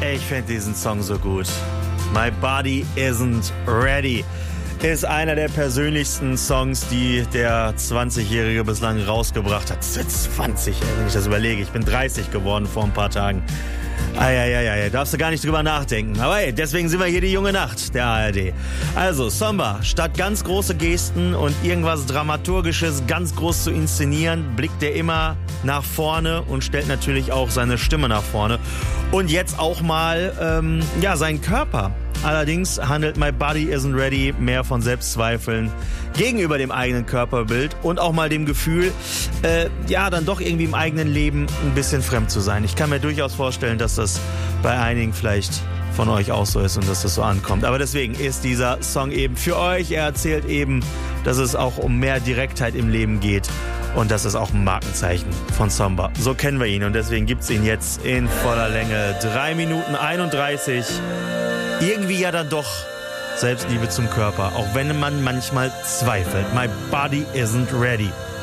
Ich finde diesen Song so gut. My Body Isn't Ready ist einer der persönlichsten Songs, die der 20-Jährige bislang rausgebracht hat. 20, wenn ich das überlege. Ich bin 30 geworden vor ein paar Tagen. Eieieiei, darfst du gar nicht drüber nachdenken. Aber hey, deswegen sind wir hier die junge Nacht der ARD. Also, Somba, statt ganz große Gesten und irgendwas Dramaturgisches ganz groß zu inszenieren, blickt er immer nach vorne und stellt natürlich auch seine Stimme nach vorne. Und jetzt auch mal, seinen Körper. Allerdings handelt My Body Isn't Ready mehr von Selbstzweifeln gegenüber dem eigenen Körperbild und auch mal dem Gefühl, dann doch irgendwie im eigenen Leben ein bisschen fremd zu sein. Ich kann mir durchaus vorstellen, dass das bei einigen vielleicht von euch auch so ist und dass das so ankommt. Aber deswegen ist dieser Song eben für euch. Er erzählt eben, dass es auch um mehr Direktheit im Leben geht. Und das ist auch ein Markenzeichen von Somba. So kennen wir ihn und deswegen gibt's ihn jetzt in voller Länge. 3 Minuten 31. Irgendwie ja dann doch Selbstliebe zum Körper, auch wenn man manchmal zweifelt. My Body Isn't Ready.